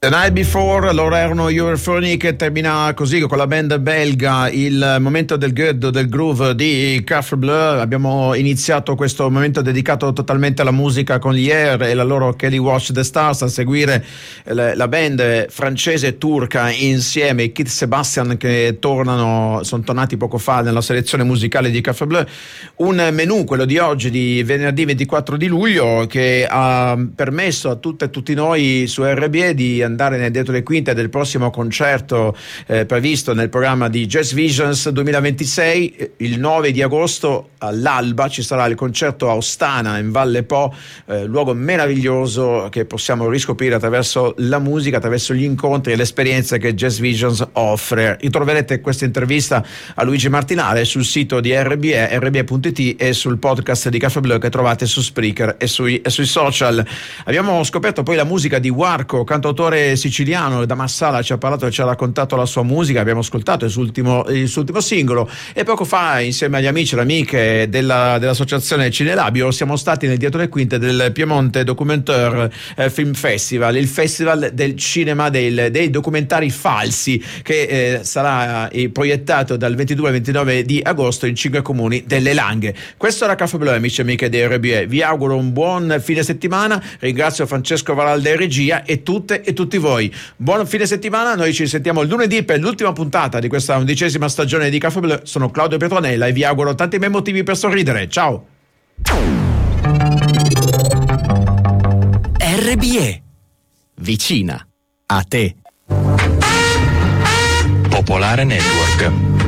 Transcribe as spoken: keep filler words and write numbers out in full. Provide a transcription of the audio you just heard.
The Night Before, loro erano Euphonic, termina così con la band belga il momento del good, del groove di Café Bleu. Abbiamo iniziato questo momento dedicato totalmente alla musica con gli Air e la loro Kelly Watch the Stars, a seguire la band francese e turca insieme, i Kid Sebastian, che tornano, sono tornati poco fa nella selezione musicale di Café Bleu. Un menù, quello di oggi, di venerdì ventiquattro di luglio, che ha permesso a tutte e tutti noi su R B E di andare nel dietro le quinte del prossimo concerto eh, previsto nel programma di Jazz Visions duemilaventisei. Il nove di agosto all'alba ci sarà il concerto a Ostana in Valle Po, eh, luogo meraviglioso che possiamo riscoprire attraverso la musica, attraverso gli incontri e le esperienze che Jazz Visions offre. Ritroverete questa intervista a Luigi Martinale sul sito di R B E, r b e punto it, e sul podcast di Café Bleu che trovate su Spreaker e sui, e sui social. Abbiamo scoperto poi la musica di Warco, cantautore siciliano, da Marsala ci ha parlato e ci ha raccontato la sua musica. Abbiamo ascoltato il suo ultimo, il suo ultimo singolo, e poco fa, insieme agli amici e alle amiche della, dell'associazione Cinelabio, siamo stati nel dietro le quinte del Piemonte Documentaire eh, Film Festival, il festival del cinema del, dei documentari falsi, che eh, sarà eh, proiettato dal ventidue al ventinove di agosto in cinque comuni delle Langhe. Questo era Café Bleu, amici e amiche di R B E. Vi auguro un buon fine settimana, ringrazio Francesco Varalda in regia e tutte e tutti voi. Buon fine settimana, noi ci sentiamo il lunedì per l'ultima puntata di questa undicesima stagione di Café Bleu. Sono Claudio Petronella e vi auguro tanti bei motivi per sorridere. Ciao. R B E, vicina a te. Popolare Network.